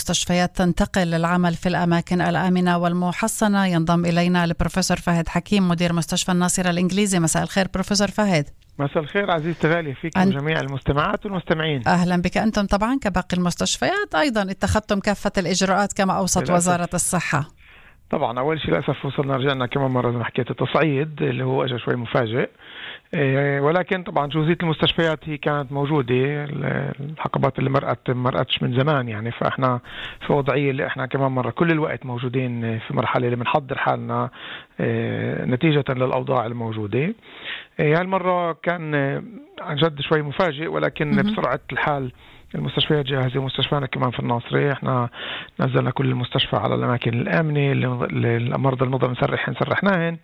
المستشفيات تنتقل للعمل في الأماكن الآمنة والمحصنة. ينضم إلينا البروفيسور فهد حكيم مدير مستشفى الناصرة الإنجليزي. مساء الخير بروفيسور فهد. مساء الخير عزيزتي غالية فيكم جميع المستمعات والمستمعين. أهلا بك. أنتم طبعا كباقي المستشفيات أيضا اتخذتم كافة الإجراءات كما أوصت وزارة الصحة. طبعا أول شيء للأسف وصلنا رجعنا كمان مرة زي ما حكيت التصعيد اللي هو أجا شوي مفاجئ، ولكن طبعا جوزية المستشفيات هي كانت موجودة. الحقبات اللي مرقتش من زمان يعني، فإحنا في وضعية اللي إحنا كمان مرة كل الوقت موجودين في مرحلة اللي بنحضر حالنا نتيجة للأوضاع الموجودة. هالمرة كان عن جد شوي مفاجئ، ولكن بسرعة الحال المستشفيات جاهزة. مستشفانا كمان في الناصرة احنا نزلنا كل المستشفى على الأماكن الآمنة اللي المرضى المرضى سرحناهن.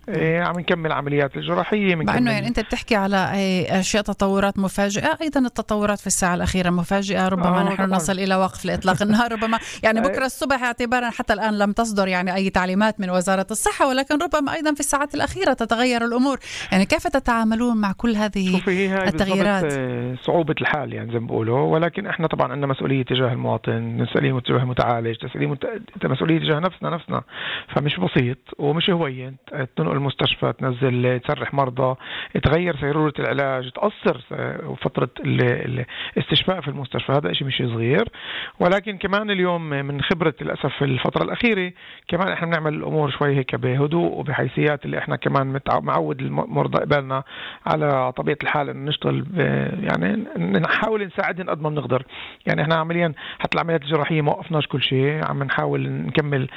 عم نكمل عمليات الجراحية. مع أنه يعني أنت بتحكي على أشياء تطورات مفاجئة، أيضا التطورات في الساعة الأخيرة مفاجئة. ربما نحن نصل إلى وقف لإطلاق النهار، ربما يعني بكرة الصبح اعتبارا حتى الآن لم تصدر يعني أي تعليمات من وزارة الصحة، ولكن ربما أيضا في الساعات الأخيرة تتغير الأمور. يعني كيف تتعاملون مع كل هذه التغييرات؟ صعوبة الحال يعني زي ما بقولوا، ولكن احنا طبعا عندنا مسؤولية تجاه المواطن، مسؤولية تجاه المتعالج، مسؤولية تجاه نفسنا. فمش بسيط ومش هوين تنقل المستشفى، تنزل تسرح مرضى، تغير سيرورة العلاج، تقصر فترة الاستشفاء في المستشفى. هذا شيء مش صغير، ولكن كمان اليوم من خبرة للأسف في الفترة الأخيرة كمان احنا بنعمل الأمور شوي هيك بهدوء وبحيثيات اللي احنا كمان معود المرضى قبالنا على طبيعة الحال ان نشتغل يعني نحاول نساعدهم قد ما بنقدر. يعني احنا عمليا حتى العمليات الجراحية ما وقفناش كل شيء، عم نحاول نكمل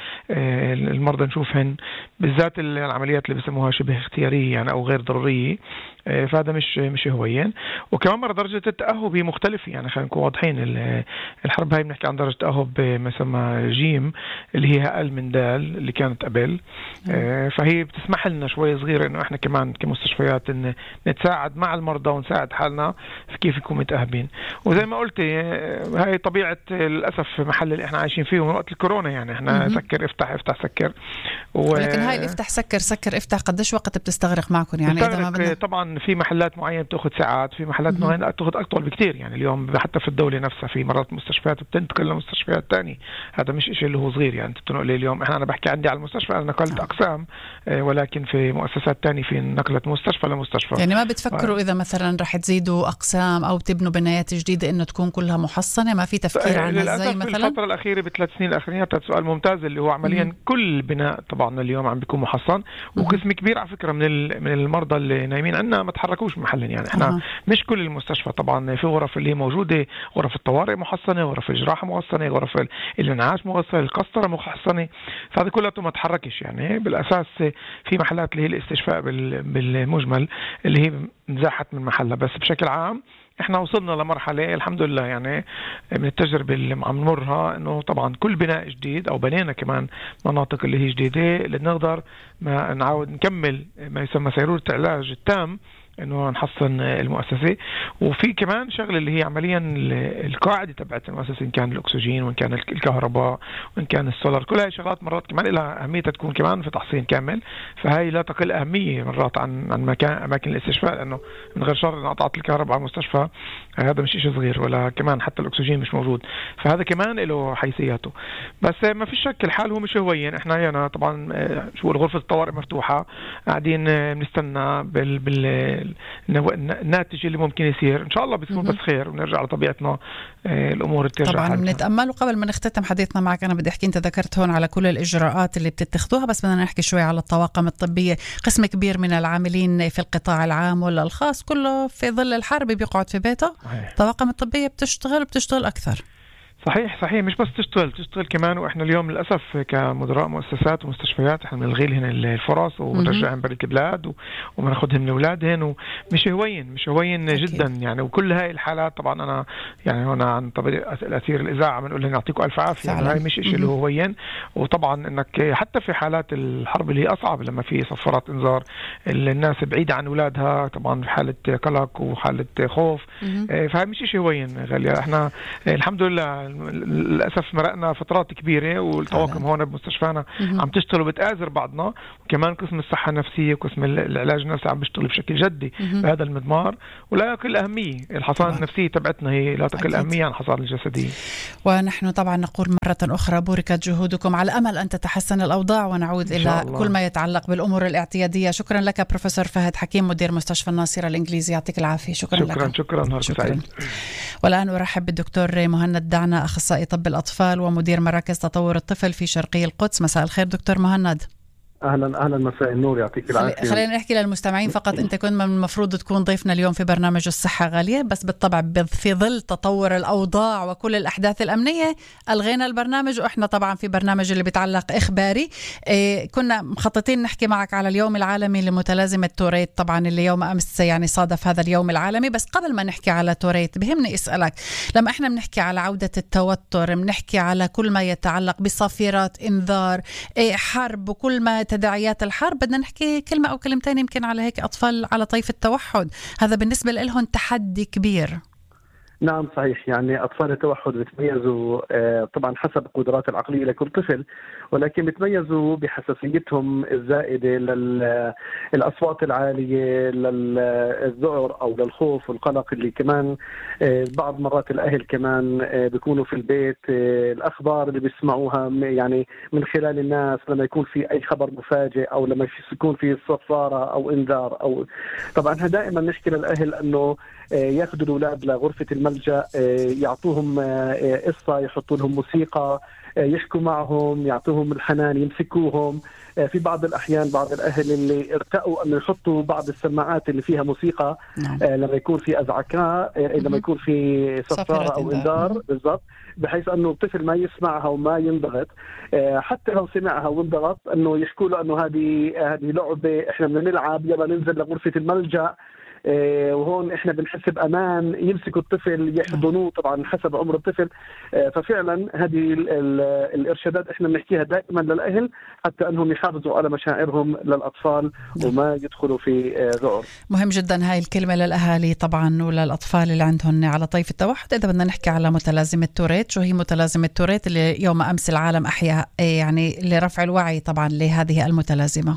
المرضى نشوفهن، بالذات العمليات اللي بسموها شبه اختيارية يعني او غير ضرورية. فهذا مش هوين. وكمان مرة درجة التأهب هي مختلفة، يعني خلينا نكون واضحين. الحرب هاي بنحكي عن درجة تأهب ما يسمى جيم اللي هي أقل من دال اللي كانت قبل. فهي بتسمح لنا شوي صغيرة انه احنا كمان كمستشفيات ان نتساعد مع المرضى ونساعد حالنا في كيف يكون متأهبين. وزي ما قلت هاي طبيعة للأسف محل اللي احنا عايشين فيه من وقت الكورونا. يعني احنا سكر افتح سكر ولكن هاي افتح سكر افتح قديش وقت بتستغرق معكم؟ يعني إذا ما بدنا طبعا في محلات معينة بتأخذ ساعات، في محلات معينة بتأخذ أطول بكتير. يعني اليوم حتى في الدولة نفسها في مرات مستشفيات بتنتقل لمستشفيات تانية. هذا مش إشي اللي هو صغير يعني تنقل اليوم. أنا بحكي عندي على المستشفى، أنا نقلت أقسام، ولكن في مؤسسات تانية في نقلت مستشفى لمستشفى. يعني ما بتفكروا إذا مثلا رح تزيدوا أقسام أو تبنوا بنايات جديدة إنه تكون كلها محصنة؟ ما في تفكير عن زي مثلا في الفترة الأخيرة ب3 سنين الأخيرة؟ هذا سؤال ممتاز. اللي هو عمليا كل بناء طبعا اليوم عم بيكون محصن، وقسم كبير على فكرة من المرضى اللي نايمين عندنا ما تحركوش محلا. يعني احنا مش كل المستشفى طبعا، في غرف اللي موجودة، غرف الطوارئ محصنة، غرف الجراحة محصنة، غرف الانعاش محصنة، القسطرة محصنة. فهذا كله ما تحركش. يعني بالأساس في محلات اللي هي الاستشفاء بالمجمل اللي هي نزاحت من محلها. بس بشكل عام احنا وصلنا لمرحلة الحمد لله يعني من التجربة اللي عم نمرها، انه طبعا كل بناء جديد او بنينا كمان مناطق اللي هي جديدة اللي نقدر ما نعاود نكمل ما يسمى سيرورة العلاج التام، انه نحصن المؤسسة. وفي كمان شغله اللي هي عمليا القاعده تبعت المؤسسه، ان كان الاكسجين وان كان الكهرباء وان كان السولار، كل هاي شغلات مرات كمان لها اهميتها تكون كمان في تحصين كامل. فهي لا تقل اهميه مرات عن اماكن الاستشفاء، لانه من غير شر انقطعت الكهرباء على المستشفى هذا مش شيء صغير، ولا كمان حتى الاكسجين مش موجود. فهذا كمان له حيثياته. بس ما في شك الحال هو مش هوين. احنا هنا طبعا شو غرفه الطوارئ مفتوحه، قاعدين بنستنى الناتج اللي ممكن يصير. ان شاء الله بيكون بس خير ونرجع لطبيعتنا، الامور ترجع طبعا بنتامل. وقبل ما نختتم حديثنا معك انا بدي احكي، انت ذكرت هون على كل الاجراءات اللي بتتخذوها، بس بدنا نحكي شوي على الطواقم الطبيه. قسم كبير من العاملين في القطاع العام ولا الخاص كله في ظل الحرب بيقعد في بيته. الطواقم الطبيه بتشتغل اكثر. صحيح مش بس تشتغل كمان. واحنا اليوم للاسف كمدراء مؤسسات ومستشفيات احنا بنلغي لهم الفرص ونرجعهم برا البلاد وبناخذهم من اولادهم، ومش هوين جدا يعني. وكل هاي الحالات طبعا انا يعني هنا عن طبيعه الاثير الاذاعه بنقول لهم يعطيكم الف عافيه. يعني هاي مش شيء اللي هو هوين. وطبعا انك حتى في حالات الحرب اللي هي اصعب لما في صفارات انذار الناس بعيده عن اولادها، طبعا في حاله قلق وحاله خوف، فهاي مش شيء هوين غاليه. احنا الحمد لله للأسف مرقنا فترات كبيرة والطواقم هون بمستشفانا عم تشتغل وبتآزر بعضنا، وكمان قسم الصحة النفسية وقسم العلاج النفسي عم بيشتغل بشكل جدي بهذا المضمار، ولا يقل أهمية. الحصانة النفسية تبعتنا هي لا تقل أهمية عن الحصانة الجسدية. ونحن طبعا نقول مرة أخرى بوركت جهودكم، على أمل أن تتحسن الأوضاع ونعود إلى كل ما يتعلق بالأمور الاعتيادية. شكرا لك بروفيسور فهد حكيم مدير مستشفى الناصرة الإنجليزي، يعطيك العافية. شكرا لك. شكرا. والآن أرحب بالدكتور مهند دعنا، أخصائي طب الأطفال ومدير مراكز تطور الطفل في شرقي القدس. مساء الخير دكتور مهند. أهلا مساء النور، يعطيك العافية. خلينا نحكي للمستمعين فقط، أنت كنت من المفروض تكون ضيفنا اليوم في برنامج الصحة غالية، بس بالطبع في ظل تطور الأوضاع وكل الأحداث الأمنية ألغينا البرنامج، وإحنا طبعا في برنامج اللي بيتعلق إخباري. كنا مخططين نحكي معك على اليوم العالمي لمتلازمة توريت، طبعا اللي يوم أمس يعني صادف هذا اليوم العالمي. بس قبل ما نحكي على توريت بهمني أسألك، لما إحنا بنحكي على عودة التوتر، بنحكي على كل ما يتعلق بصافرات إنذار، حرب وكل ما تداعيات الحرب، بدنا نحكي كلمة أو كلمتين يمكن على هيك أطفال على طيف التوحد. هذا بالنسبة لهم تحدي كبير. نعم صحيح، يعني أطفال التوحد بيتميزوا طبعا حسب القدرات العقلية لكل طفل، ولكن بيتميزوا بحساسيتهم الزائدة للأصوات العالية، للذعر أو للخوف والقلق، اللي كمان بعض مرات الأهل كمان بيكونوا في البيت الأخبار اللي بيسمعوها يعني من خلال الناس لما يكون في أي خبر مفاجئ أو لما يكون في صفارة أو إنذار. أو طبعا دائما نحكي للأهل أنه ياخذوا الأولاد لغرفة الملجأ، يعطوهم قصة، يحطوا لهم موسيقى، يحكوا معهم، يعطوهم الحنان، يمسكوهم. في بعض الأحيان بعض الأهل اللي ارتقوا أنه يحطوا بعض السماعات اللي فيها موسيقى لما يكون في أزعكاء، لما يكون في صفارة أو إنذار بالضبط، بحيث أنه الطفل ما يسمعها وما ينضغط. حتى لو سمعها وانضغط أنه يحكوا له أنه هذه لعبة، إحنا بدنا نلعب، يلا ننزل لغرفة الملجأ، وهون احنا بنحس بامان، يمسكوا الطفل يحضنوه طبعا حسب عمر الطفل. ففعلا هذه الارشادات احنا بنحكيها دائما للاهل حتى انهم يحافظوا على مشاعرهم للاطفال وما يدخلوا في ذعر. مهم جدا هاي الكلمه للاهالي طبعا وللاطفال اللي عندهم على طيف التوحد. اذا بدنا نحكي على متلازمه توريت، شو هي متلازمه توريت اللي يوم امس العالم احيا يعني لرفع الوعي طبعا لهذه المتلازمه؟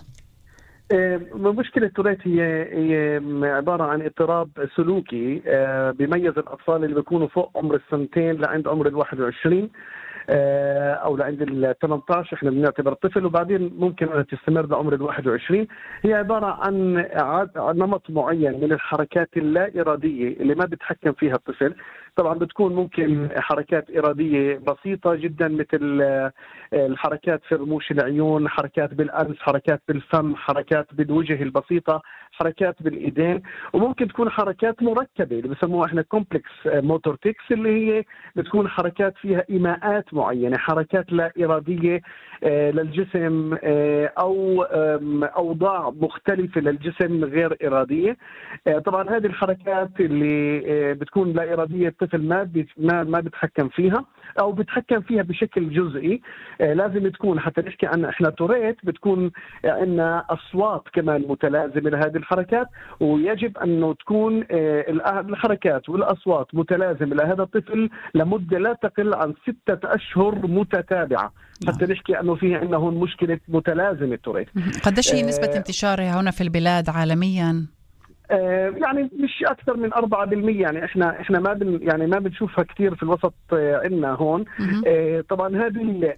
مشكلة توريت هي عبارة عن اضطراب سلوكي بيميز الأطفال اللي بيكونوا فوق عمر السنتين لعند عمر 21 أو لعند 18 احنا بنعتبر طفل، وبعدين ممكن أن تستمر لعمر 21. هي عبارة عن نمط معين من الحركات اللا إرادية اللي ما بيتحكم فيها الطفل. طبعا بتكون ممكن حركات إرادية بسيطة جدا مثل الحركات في رموش العيون، حركات بالأنف، حركات بالفم، حركات بالوجه البسيطة، حركات بالإيدين، وممكن تكون حركات مركبة اللي بسموها احنا كومبلكس موتور تيكس، اللي هي بتكون حركات فيها إيماءات معينة، حركات لا إرادية للجسم أو أوضاع مختلفة للجسم غير إرادية. طبعا هذه الحركات اللي بتكون لا إرادية الطفل ما بيتحكم فيها أو بيتحكم فيها بشكل جزئي. لازم تكون حتى نحكي عن احنا توريت بتكون عندنا أصوات كمان متلازمة لهذه الحركات، ويجب أنه تكون الحركات والأصوات متلازمة لهذا الطفل لمدة لا تقل عن 6 أشهر متتابعة حتى نحكي أنه في عندنا هون مشكلة متلازمة توريت. قديش هي نسبة انتشارها هنا في البلاد عالميا؟ يعني مش اكثر من 4%. يعني احنا ما بنشوفها كثير في الوسط عندنا هون. طبعا هذه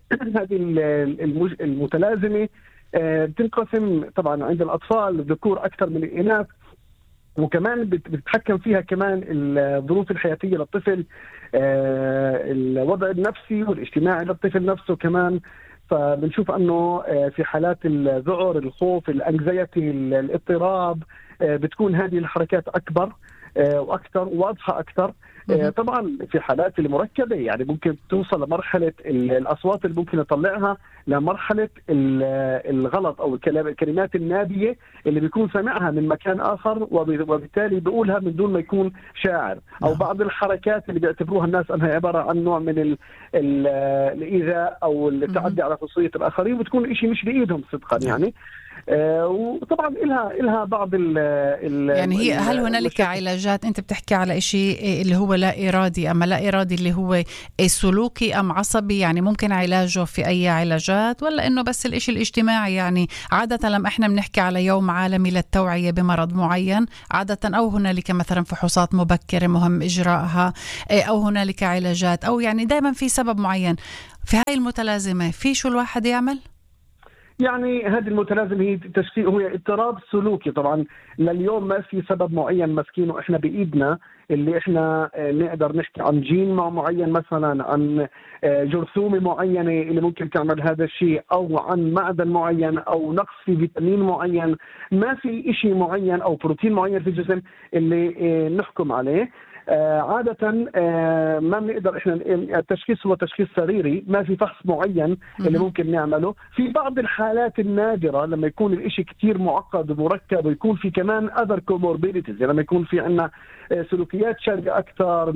المتلازمه بتنقسم طبعا عند الاطفال الذكور اكثر من الاناث، وكمان بتتحكم فيها كمان الظروف الحياتيه للطفل، الوضع النفسي والاجتماعي للطفل نفسه كمان. فبنشوف انه في حالات الذعر، الخوف، الانكزايتي، الاضطراب، بتكون هذه الحركات أكبر وأكثر واضحة أكثر. طبعا في حالات المركبة يعني ممكن توصل لمرحلة الأصوات اللي ممكن نطلعها لمرحلة الغلط أو الكلمات النابية اللي بيكون سمعها من مكان آخر وبالتالي بيقولها من دون ما يكون شاعر، أو بعض الحركات اللي بيعتبروها الناس أنها عبارة عن نوع من الإيذاء أو التعدي على خصوصية الآخرين، وبتكون إشي مش بإيدهم صدقا يعني. وطبعا إلها بعض يعني هي هل هنالك علاجات؟ أنت بتحكي على إشي اللي هو لا إرادي، أما لا إرادي اللي هو سلوكي أم عصبي، يعني ممكن علاجه في أي علاجات، ولا إنه بس الإشي الاجتماعي؟ يعني عادة لما إحنا بنحكي على يوم عالمي للتوعية بمرض معين، عادة أو هنالك مثلا فحوصات مبكرة مهم إجراءها، أو هنالك علاجات، أو يعني دائما في سبب معين. في هاي المتلازمة في شو الواحد يعمل؟ يعني هذه المتلازمة هي تشكيل، هو اضطراب سلوكي. طبعا لليوم ما في سبب معين ماسكينه احنا بايدنا اللي احنا نقدر نحكي عن جين معين، مثلا عن جرثومة معينة اللي ممكن تعمل هذا الشيء، او عن معدن معين، او نقص في فيتامين معين. ما في اشي معين او بروتين معين في الجسم اللي نحكم عليه. عادة ما بنقدر احنا، التشخيص هو تشخيص سريري، ما في فحص معين اللي ممكن نعمله. في بعض الحالات النادرة لما يكون الاشي كتير معقد ومركب ويكون في كمان other comorbidities، يعني لما يكون في عنا سلوكيات شاذة اكثر،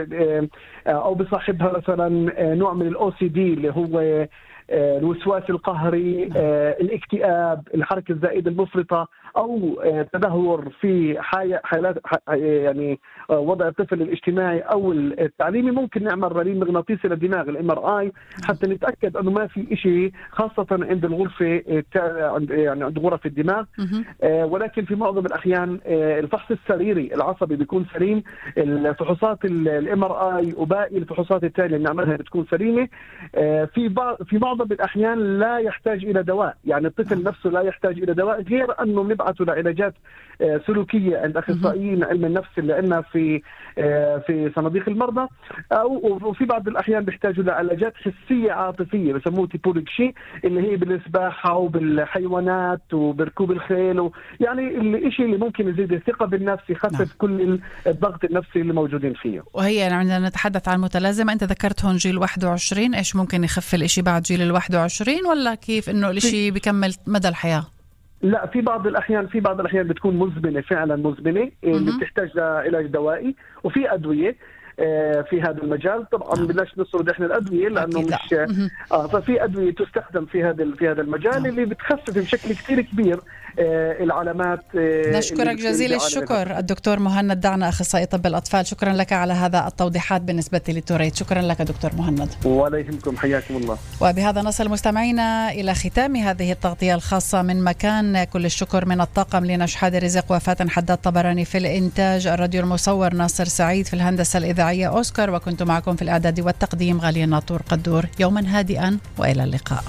او بصاحبها مثلا نوع من الOCD اللي هو الوسواس القهري، الاكتئاب، الحركة الزائدة المفرطة، أو تدهور في حالات يعني وضع الطفل الاجتماعي أو التعليمي، ممكن نعمل رنين مغناطيسي للدماغ الMRI حتى نتأكد أنه ما في إشي، خاصة عند الغرفة يعني عند غرف الدماغ. ولكن في معظم الأحيان الفحص السريري العصبي بيكون سليم، الفحوصات الMRI وباقي الفحوصات التالية اللي نعملها بتكون سليمة. في معظم الأحيان لا يحتاج إلى دواء، يعني الطفل نفسه لا يحتاج إلى دواء، غير أنه نبعثه لعلاجات سلوكية عند أخصائيين علم النفس اللي عندنا في صناديق المرضى، وفي بعض الأحيان بيحتاجوا لعلاجات حسية عاطفية بسموه تيبولوجي، اللي هي بالسباحة وبالحيوانات وبركوب الخيل، يعني الشيء اللي ممكن يزيد الثقة بالنفس، يخفف كل الضغط النفسي اللي موجودين فيه. وهي عندما نتحدث عن متلازمة، أنت ذكرتهم جيل 21، إيش ممكن يخف الإشي بعد جيل 21، ولا كيف إنه الإشي بيكمل مدى الحياة؟ لا، في بعض الأحيان بتكون مزمنة، فعلا مزمنة اللي بتحتاج لعلاج دوائي، وفي أدوية في هذا المجال. طبعا بدناش نسرد احنا الأدوية لأنه مش ففي أدوية تستخدم في هذا المجال اللي بتخفف بشكل كتير كبير العلامات. نشكرك جزيل الشكر الدكتور مهند دعنا، أخصائي طب الأطفال. شكرا لك على هذا التوضيحات بالنسبة لتوريت. شكرا لك دكتور مهند. ولا يهمكم، حياكم الله. وبهذا نصل مستمعينا إلى ختام هذه التغطية الخاصة من مكان. كل الشكر من الطاقم لنشحاد رزق وفاتن حداد طبراني في الإنتاج، الراديو المصور ناصر سعيد في الهندسة الإذاعية أوسكار، وكنت معكم في الإعداد والتقديم غالية ناطور قدور. يوما هادئا وإلى اللقاء.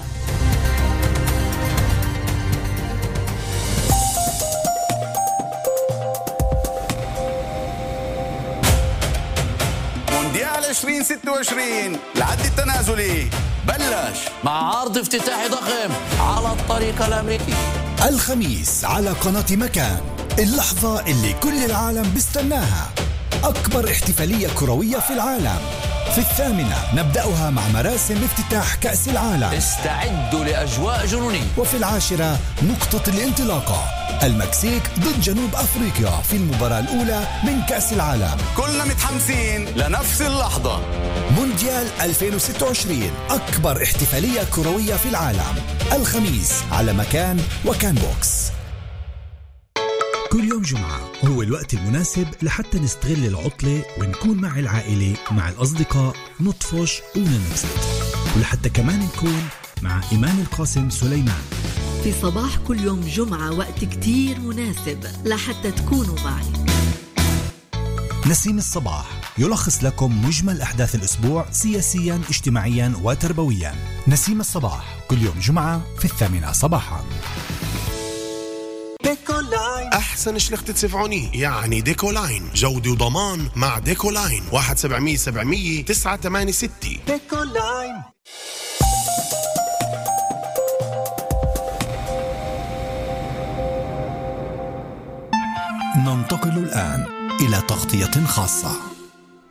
مونديال 2026 العد التنازلي بلش مع عرض افتتاحي ضخم على الطريق الأمريكي الخميس على قناة مكان. اللحظة اللي كل العالم بيستناها، أكبر احتفالية كروية في العالم. في 8 نبدأها مع مراسم افتتاح كأس العالم، استعدوا لأجواء جنونية. وفي 10 نقطة الانطلاقة، المكسيك ضد جنوب أفريقيا في المباراة الأولى من كأس العالم. كلنا متحمسين لنفس اللحظة. مونديال 2026 أكبر احتفالية كروية في العالم، الخميس على مكان وكان بوكس. كل يوم جمعة هو الوقت المناسب لحتى نستغل العطلة ونكون مع العائلة مع الأصدقاء، نطفش وننبسط، ولحتى كمان نكون مع إيمان القاسم سليمان في صباح كل يوم جمعة. وقت كتير مناسب لحتى تكونوا معي. نسيم الصباح يلخص لكم مجمل أحداث الأسبوع سياسيا، اجتماعيا وتربويا. نسيم الصباح كل يوم جمعة في 8 صباحا. أحسن شلخت تسفعوني يعني ديكولاين، جودة وضمان مع ديكولاين. 1-700-700 986. ديكولاين. ننتقل الآن إلى تغطية خاصة.